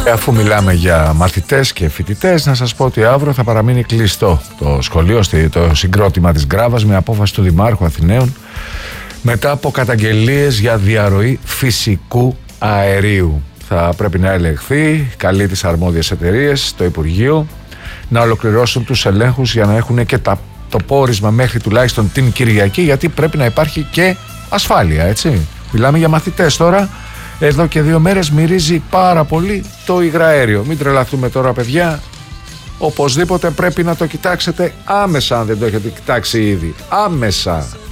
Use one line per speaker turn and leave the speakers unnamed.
Αφού μιλάμε για μαθητές και φοιτητές, να σας πω ότι αύριο θα παραμείνει κλειστό το σχολείο, το συγκρότημα της Γκράβας, με απόφαση του Δημάρχου Αθηναίων μετά από καταγγελίες για διαρροή φυσικού αερίου. Θα πρέπει να ελεγχθεί, καλεί τις αρμόδιες εταιρείες, το Υπουργείο, να ολοκληρώσουν τους ελέγχους για να έχουν και το πόρισμα μέχρι τουλάχιστον την Κυριακή, γιατί πρέπει να υπάρχει και ασφάλεια, έτσι. Μιλάμε για μαθητές τώρα. Εδώ και 2 μέρες μυρίζει πάρα πολύ το υγραέριο. Μην τρελαθούμε τώρα, παιδιά. Οπωσδήποτε πρέπει να το κοιτάξετε άμεσα, αν δεν το έχετε κοιτάξει ήδη. Άμεσα.